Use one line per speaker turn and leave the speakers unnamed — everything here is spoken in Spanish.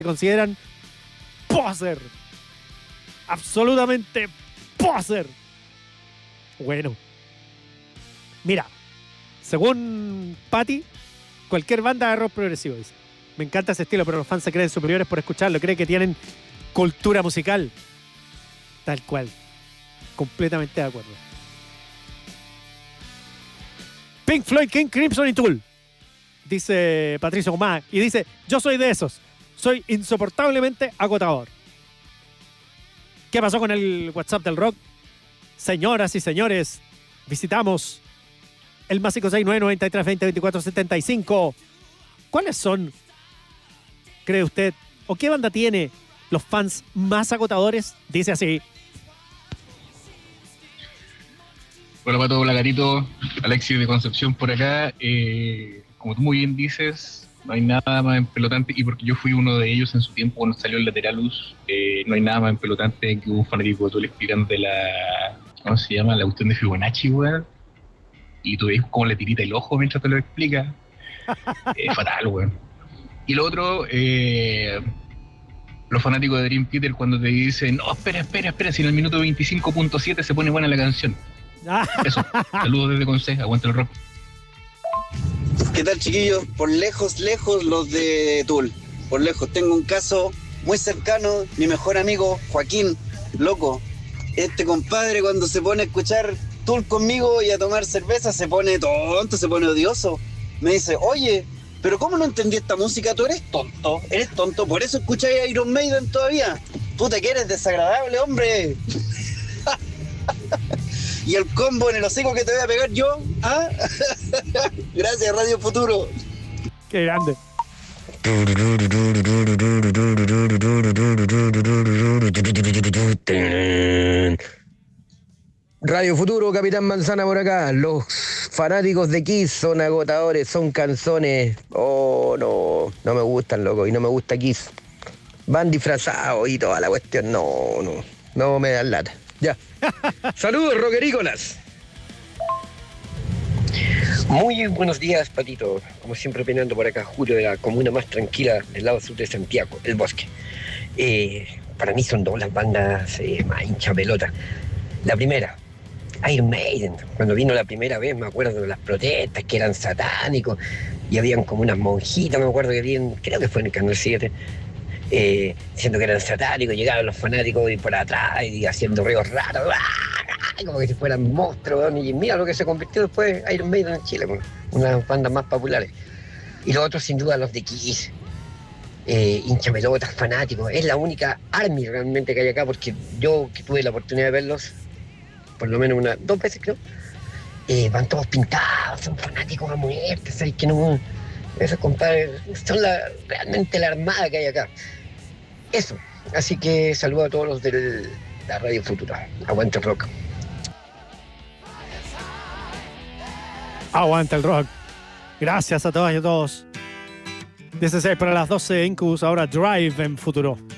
consideran poser. Absolutamente poser. Bueno. Mira, según Patty, cualquier banda de rock progresivo, dice. Me encanta ese estilo, pero los fans se creen superiores por escucharlo. Creen que tienen cultura musical. Tal cual. Completamente de acuerdo. Pink Floyd, King Crimson y Tool, dice Patricio Gomá. Y dice, yo soy de esos. Soy insoportablemente agotador. ¿Qué pasó con el WhatsApp del rock? Señoras y señores, visitamos el más 569-93-20-24-75. ¿Cuáles son, cree usted, o qué banda tiene los fans más agotadores? Dice así.
Hola Pato, hola Gatito, Alexis de Concepción por acá. Como tú muy bien dices, no hay nada más empelotante, y porque yo fui uno de ellos en su tiempo cuando salió el Lateralus, no hay nada más empelotante que un fanático de Tool explicando la, ¿cómo se llama? La cuestión de Fibonacci, weón. Y tú ves cómo le tirita el ojo mientras te lo explica. Fatal, weón. Y lo otro, los fanáticos de Dream Theater cuando te dicen, no, espera, si en el minuto 25.7 se pone buena la canción. Eso, saludos desde Conce, aguanta el rock.
¿Qué tal, chiquillos? Por lejos los de Tool. Por lejos, tengo un caso muy cercano, mi mejor amigo Joaquín, loco. Este compadre cuando se pone a escuchar Tool conmigo y a tomar cerveza se pone tonto, se pone odioso. Me dice, oye, pero ¿cómo no entendí esta música? Tú eres tonto, por eso escucháis Iron Maiden todavía. Puta que eres desagradable, hombre. Y el combo en el hocico que te voy a pegar yo, ¿ah? Gracias, Radio Futuro.
Qué grande.
Radio Futuro, Capitán Manzana por acá. Los fanáticos de Kiss son agotadores, son canzones. Oh, no me gustan, loco, y no me gusta Kiss. Van disfrazados y toda la cuestión. No me dan lata. Ya. Saludos, rockerícolas.
Muy buenos días, Patito. Como siempre, opinando por acá, Julio, de la comuna más tranquila del lado sur de Santiago, El Bosque. Para mí son dos las bandas más hincha pelota. La primera, Iron Maiden. Cuando vino la primera vez, me acuerdo de las protestas que eran satánicos y habían como unas monjitas, me acuerdo que vi, creo que fue en el Canal 7. Diciendo que eran satánicos, llegaban los fanáticos y por atrás y haciendo ruidos raros, como que si fueran monstruos, y mira lo que se convirtió después Iron Maiden en Chile, una de las bandas más populares. Y los otros sin duda los de Kiss, hinchapelotas, fanáticos, es la única army realmente que hay acá, porque yo que tuve la oportunidad de verlos, por lo menos dos veces creo, van todos pintados, son fanáticos a muerte, ¿sabes? Que no, esos compadres son realmente la armada que hay acá. Eso, así que saludo a todos los de la Radio Futura. Aguanta el rock.
Aguanta el rock. Gracias a todas y a todos. 16 para las 12, Incubus, ahora Drive en Futuro.